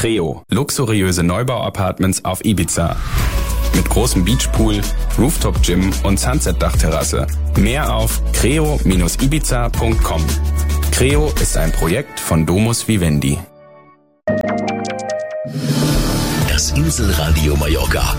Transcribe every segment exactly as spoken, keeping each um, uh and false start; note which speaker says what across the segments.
Speaker 1: Creo, luxuriöse Neubau-Apartments auf Ibiza. Mit großem Beachpool, Rooftop-Gym und Sunset-Dachterrasse. Mehr auf creo Bindestrich ibiza Punkt com. Creo ist ein Projekt von Domus Vivendi.
Speaker 2: Das Inselradio Mallorca.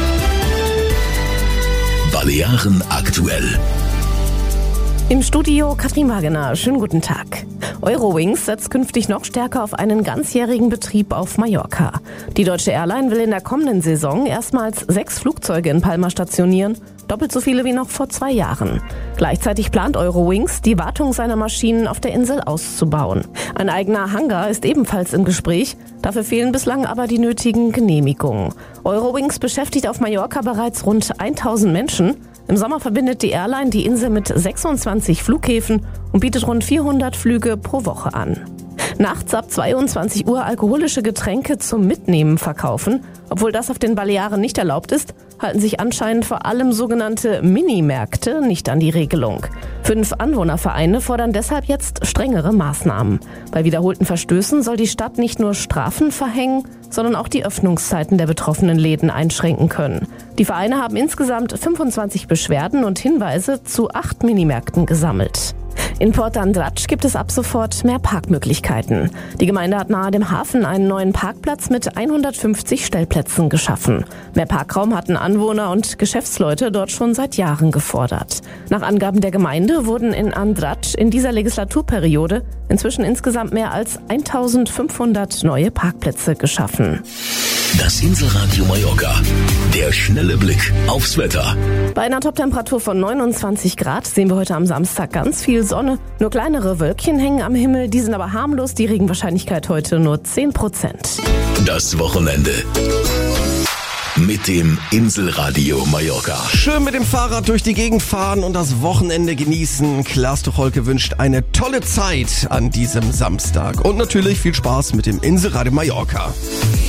Speaker 2: Balearen aktuell.
Speaker 3: Im Studio Katrin Wagener. Schönen guten Tag. Eurowings setzt künftig noch stärker auf einen ganzjährigen Betrieb auf Mallorca. Die deutsche Airline will in der kommenden Saison erstmals sechs Flugzeuge in Palma stationieren, doppelt so viele wie noch vor zwei Jahren. Gleichzeitig plant Eurowings, die Wartung seiner Maschinen auf der Insel auszubauen. Ein eigener Hangar ist ebenfalls im Gespräch, dafür fehlen bislang aber die nötigen Genehmigungen. Eurowings beschäftigt auf Mallorca bereits rund tausend Menschen. Im Sommer verbindet die Airline die Insel mit sechsundzwanzig Flughäfen und bietet rund vierhundert Flüge pro Woche an. Nachts ab zweiundzwanzig Uhr alkoholische Getränke zum Mitnehmen verkaufen. Obwohl das auf den Balearen nicht erlaubt ist, halten sich anscheinend vor allem sogenannte Minimärkte nicht an die Regelung. Fünf Anwohnervereine fordern deshalb jetzt strengere Maßnahmen. Bei wiederholten Verstößen soll die Stadt nicht nur Strafen verhängen, sondern auch die Öffnungszeiten der betroffenen Läden einschränken können. Die Vereine haben insgesamt fünfundzwanzig Beschwerden und Hinweise zu acht Minimärkten gesammelt. In Port Andratx gibt es ab sofort mehr Parkmöglichkeiten. Die Gemeinde hat nahe dem Hafen einen neuen Parkplatz mit hundertfünfzig Stellplätzen geschaffen. Mehr Parkraum hatten Anwohner und Geschäftsleute dort schon seit Jahren gefordert. Nach Angaben der Gemeinde wurden in Andratx in dieser Legislaturperiode inzwischen insgesamt mehr als eintausendfünfhundert neue Parkplätze geschaffen.
Speaker 2: Das Inselradio Mallorca. Der schnelle Blick aufs Wetter.
Speaker 3: Bei einer Toptemperatur von neunundzwanzig Grad sehen wir heute am Samstag ganz viel Sonne. Nur kleinere Wölkchen hängen am Himmel, die sind aber harmlos. Die Regenwahrscheinlichkeit heute nur zehn Prozent.
Speaker 2: Das Wochenende mit dem Inselradio Mallorca.
Speaker 4: Schön mit dem Fahrrad durch die Gegend fahren und das Wochenende genießen. Klaas Tucholke wünscht eine tolle Zeit an diesem Samstag. Und natürlich viel Spaß mit dem Inselradio Mallorca.